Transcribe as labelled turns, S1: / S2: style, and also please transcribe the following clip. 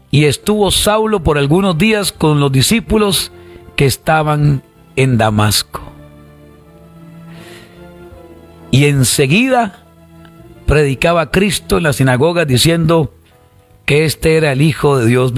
S1: y estuvo Saulo por algunos días con los discípulos que estaban en Damasco. Y enseguida predicaba a Cristo en las sinagogas diciendo que este era el Hijo de Dios